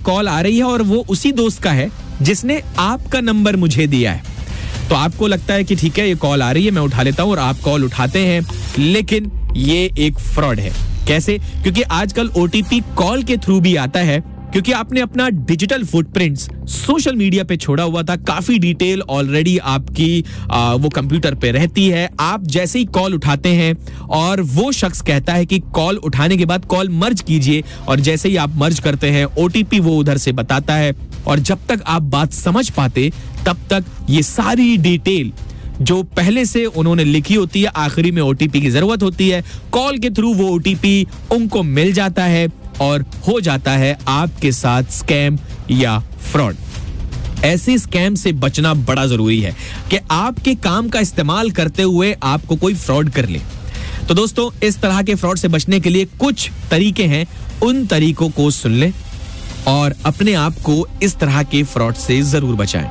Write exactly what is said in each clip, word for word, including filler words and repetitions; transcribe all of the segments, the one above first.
Call आ रही है और वो उसी दोस्त का है जिसने आपका नंबर मुझे दिया है। तो आपको लगता है कि ठीक है ये कॉल आ रही है, मैं उठा लेता हूं, और आप कॉल उठाते हैं, लेकिन ये एक फ्रॉड है। कैसे? क्योंकि आजकल ओटीपी कॉल के थ्रू भी आता है, क्योंकि आपने अपना डिजिटल फुटप्रिंट्स सोशल मीडिया पे छोड़ा हुआ था। काफी डिटेल ऑलरेडी आपकी आ, वो कंप्यूटर पे रहती है। आप जैसे ही कॉल उठाते हैं और वो शख्स कहता है कि कॉल उठाने के बाद कॉल मर्ज कीजिए, और जैसे ही आप मर्ज करते हैं ओटीपी वो उधर से बताता है, और जब तक आप बात समझ पाते तब तक ये सारी डिटेल जो पहले से उन्होंने लिखी होती है, आखिरी में ओटीपी की जरूरत होती है, कॉल के थ्रू वो ओटीपी उनको मिल जाता है और हो जाता है आपके साथ स्कैम या फ्रॉड। ऐसे स्कैम से बचना बड़ा जरूरी है कि आपके काम का इस्तेमाल करते हुए आपको कोई फ्रॉड कर ले। तो दोस्तों, इस तरह के फ्रॉड से बचने के लिए कुछ तरीके हैं, उन तरीकों को सुन लें और अपने आप को इस तरह के फ्रॉड से जरूर बचाएं।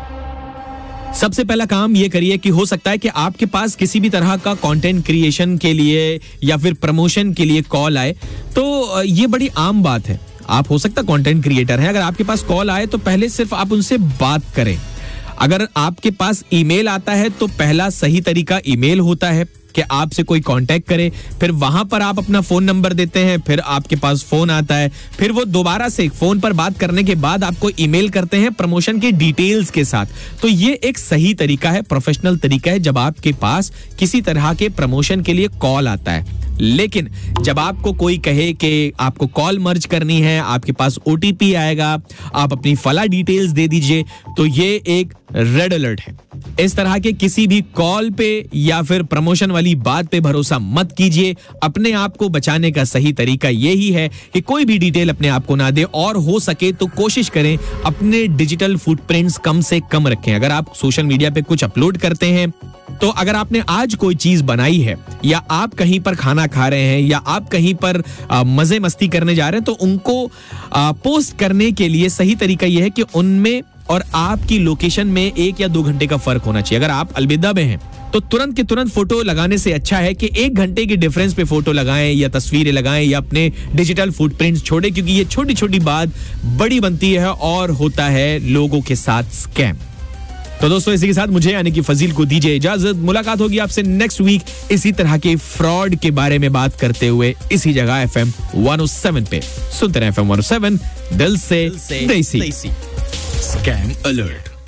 सबसे पहला काम ये करिए कि हो सकता है कि आपके पास किसी भी तरह का कंटेंट क्रिएशन के लिए या फिर प्रमोशन के लिए कॉल आए। तो ये बड़ी आम बात है, आप हो सकता है कंटेंट क्रिएटर हैं, अगर आपके पास कॉल आए तो पहले सिर्फ आप उनसे बात करें। अगर आपके पास ईमेल आता है तो पहला सही तरीका ईमेल होता है कि आपसे कोई कांटेक्ट करे, फिर वहां पर आप अपना फोन नंबर देते हैं, फिर आपके पास फोन आता है, फिर वो दोबारा से फोन पर बात करने के बाद आपको ईमेल करते हैं प्रमोशन के डिटेल्स के साथ। तो ये एक सही तरीका है, प्रोफेशनल तरीका है जब आपके पास किसी तरह के प्रमोशन के लिए कॉल आता है। लेकिन जब आपको कोई कहे कि आपको कॉल मर्ज करनी है, आपके पास ओटीपी आएगा, आप अपनी फला डिटेल्स दे दीजिए, तो ये एक रेड अलर्ट है। इस तरह के किसी भी कॉल पे या फिर प्रमोशन वाली बात पे भरोसा मत कीजिए। अपने आप को बचाने का सही तरीका यही है कि कोई भी डिटेल अपने आप को ना दे, और हो सके तो कोशिश करें अपने डिजिटल फुटप्रिंट्स कम से कम रखें। अगर आप सोशल मीडिया पे कुछ अपलोड करते हैं, तो अगर आपने आज कोई चीज बनाई है, या आप कहीं पर खाना खा रहे हैं, या आप कहीं पर आ, मजे मस्ती करने जा रहे हैं, तो उनको आ, पोस्ट करने के लिए सही तरीका यह है कि उनमें और आपकी लोकेशन में एक या दो घंटे का फर्क होना चाहिए। अगर आप अलविदा में हैं तो तुरंत के तुरंत फोटो लगाने से अच्छा है कि एक घंटे के डिफरेंस पे फोटो लगाएं या तस्वीरें लगाएं या अपने डिजिटल फुटप्रिंट्स छोड़ें, क्योंकि ये छोटी छोटी बात बड़ी बनती है और होता है लोगों के साथ स्कैम। तो दोस्तों, इसी के साथ मुझे यानी कि फजील को दीजिए इजाजत। मुलाकात होगी आपसे नेक्स्ट वीक इसी तरह के फ्रॉड के बारे में बात करते हुए, इसी जगह एफएम वन ओ सेवन पे। सुनते रहे एफएम वन ओ सेवन, दिल से देसी। Scam alert.